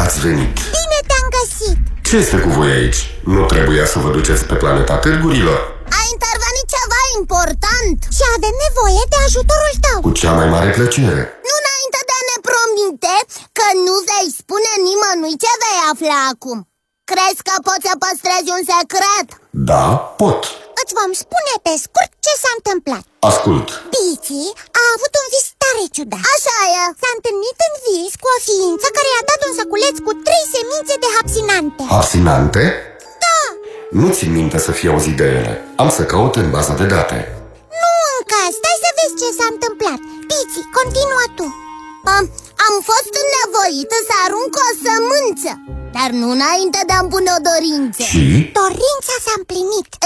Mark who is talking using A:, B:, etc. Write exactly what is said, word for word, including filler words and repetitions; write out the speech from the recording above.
A: ați venit?
B: Bine te-am găsit.
A: Ce este cu voi aici? Nu trebuia să vă duceți pe planeta Târgurilor?
B: A intervenit ceva important și avem nevoie de ajutorul tău.
A: Cu cea mai mare plăcere.
B: Nu înainte de a ne promite că nu vei spune nimănui ce vei afla acum. Crezi că poți să păstrezi un secret?
A: Da, pot.
B: Îți vom spune pe scurt ce s-a întâmplat.
A: Ascult.
B: Bici a avut un vis tare ciudat. Așa e. S-a întâlnit în vis cu o ființă care i-a dat un săculeț cu trei semințe de hapsinante.
A: Hapsinante?
B: Da.
A: Nu țin minte să fie auzit de ele. Am să caut în baza de date.
B: Nu încă, stai să vezi ce s-a întâmplat. Bici, continuă tu. Am, am fost nevoită să arunc o sămânță, dar nu înainte de a-mi pune o dorință.
A: Și?
B: Dorința s-a împlinit.